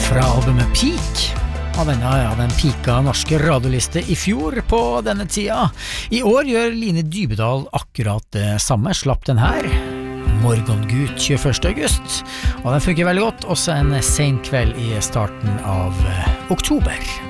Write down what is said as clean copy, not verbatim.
fra albumet Peak. Den pika norske radioliste I fjor på denne tida. I år gjør Line Dybedal akkurat det samme, slapp den her. Morgengut 21. august. Og den funker veldig godt, også en sen kveld I starten av oktober.